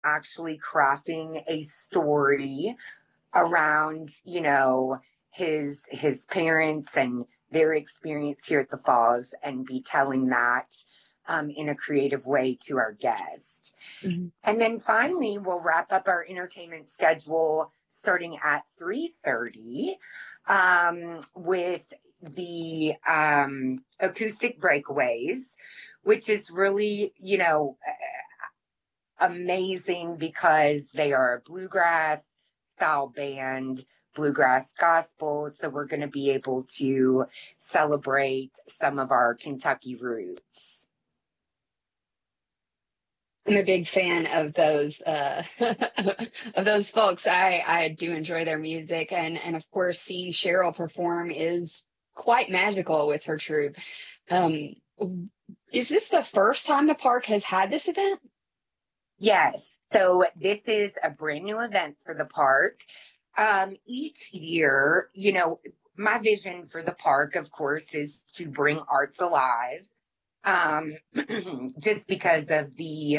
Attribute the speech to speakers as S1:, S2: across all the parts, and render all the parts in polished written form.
S1: actually crafting a story around, his parents and their experience here at the falls, and be telling that in a creative way to our guests. Mm-hmm. And then finally, we'll wrap up our entertainment schedule starting at 3:30 with the acoustic breakaways, which is really, amazing because they are a bluegrass style band, bluegrass gospel. So we're going to be able to celebrate some of our Kentucky roots.
S2: I'm a big fan of those of those folks. I do enjoy their music, and of course, seeing Cheryl perform is quite magical with her troupe. Is this the first time the park has had this event?
S1: Yes. So this is a brand new event for the park. Each year, my vision for the park, of course, is to bring arts alive. Just because of the,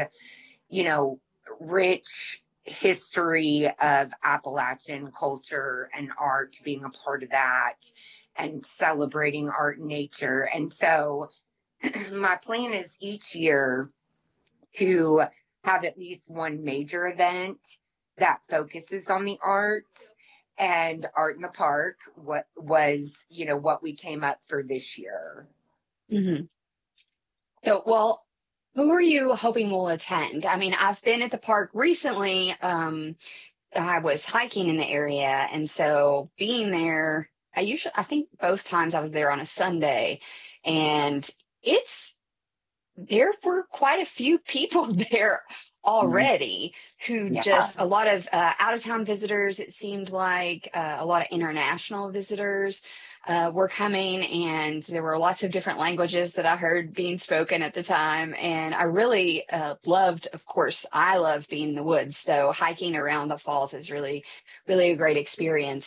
S1: rich history of Appalachian culture and art, being a part of that and celebrating art and nature. And so my plan is each year to have at least one major event that focuses on the arts, and Art in the Park what we came up for this year.
S2: Mm-hmm. So, well, who are you hoping will attend? I mean, I've been at the park recently. I was hiking in the area, and so being there, I think both times I was there on a Sunday, and there were quite a few people there already who just, a lot of out-of-town visitors, it seemed like, a lot of international visitors were coming, and there were lots of different languages that I heard being spoken at the time, and I really loved, of course, I love being in the woods, so hiking around the falls is really, really a great experience.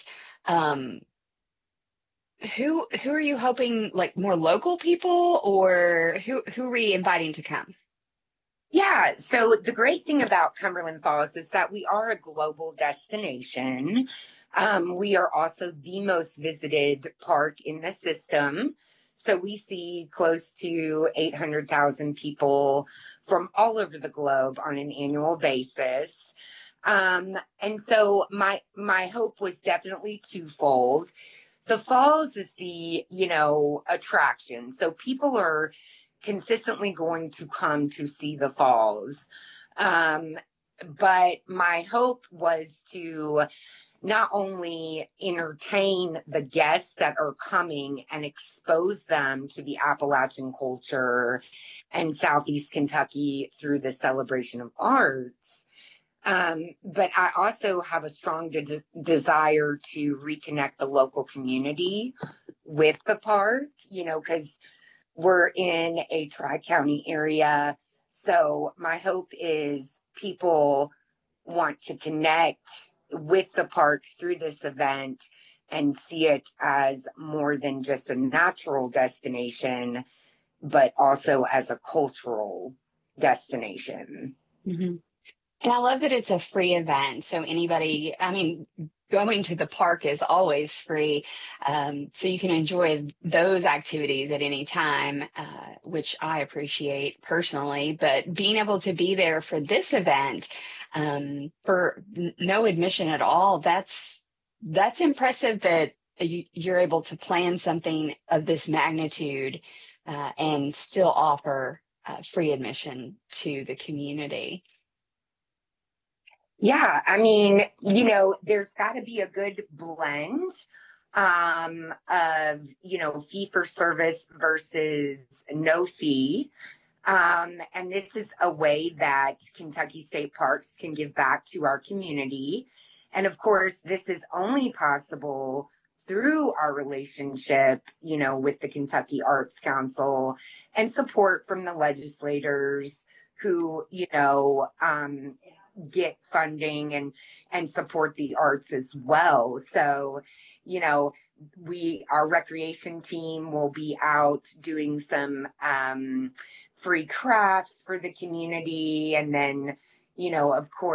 S2: Who are you hoping, like more local people, or who are we inviting to come?
S1: Yeah, so the great thing about Cumberland Falls is that we are a global destination. We are also the most visited park in the system. So we see close to 800,000 people from all over the globe on an annual basis. And so my hope was definitely twofold. The falls is the, attraction. So people are consistently going to come to see the falls. But my hope was to not only entertain the guests that are coming and expose them to the Appalachian culture and Southeast Kentucky through the celebration of arts, but I also have a strong desire to reconnect the local community with the park, because we're in a Tri-County area. So my hope is people want to connect with the park through this event and see it as more than just a natural destination, but also as a cultural destination.
S2: Mm-hmm. And I love that it's a free event. So anybody, going to the park is always free. So you can enjoy those activities at any time, which I appreciate personally. But being able to be there for this event, for no admission at all, that's impressive that you're able to plan something of this magnitude, and still offer free admission to the community.
S1: Yeah, there's got to be a good blend of, fee for service versus no fee. And this is a way that Kentucky State Parks can give back to our community. And of course, this is only possible through our relationship, with the Kentucky Arts Council and support from the legislators who, get funding and support the arts as well. So, our recreation team will be out doing some free crafts for the community, and then, of course,